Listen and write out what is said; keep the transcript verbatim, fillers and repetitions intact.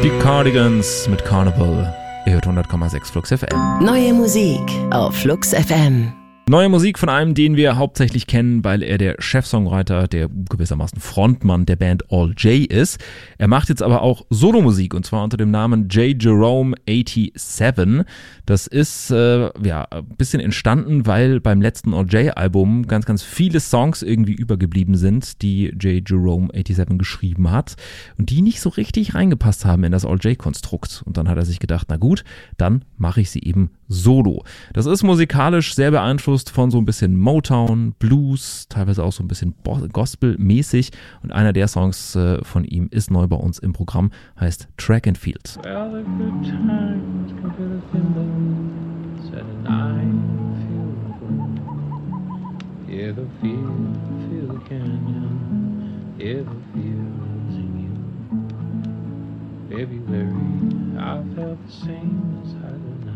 Die Cardigans mit Carnival. Ihr hört hundert Komma sechs Flux F M. Neue Musik auf Flux F M. Neue Musik von einem, den wir hauptsächlich kennen, weil er der Chefsongwriter, der gewissermaßen Frontmann der Band All J ist. Er macht jetzt aber auch Solomusik und zwar unter dem Namen J. Jerome siebenundachtzig. Das ist äh, ja ein bisschen entstanden, weil beim letzten All J-Album ganz, ganz viele Songs irgendwie übergeblieben sind, die J. Jerome siebenundachtzig geschrieben hat und die nicht so richtig reingepasst haben in das All J-Konstrukt. Und dann hat er sich gedacht, na gut, dann mache ich sie eben solo. Das ist musikalisch sehr beeinflusst von so ein bisschen Motown, Blues, teilweise auch so ein bisschen Gospel-mäßig und einer der Songs äh, von ihm ist neu bei uns im Programm, heißt Track and Field. Well, the good times come to the fiddles and I feel the groove. Hear the field, feel the canyon, hear the fields in you. February, I felt the same inside the night.